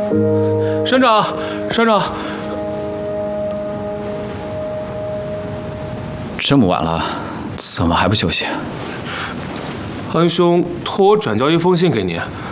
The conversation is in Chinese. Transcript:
山长，山长， 这么晚了，怎么还不休息？ 安兄托我转交一封信给您，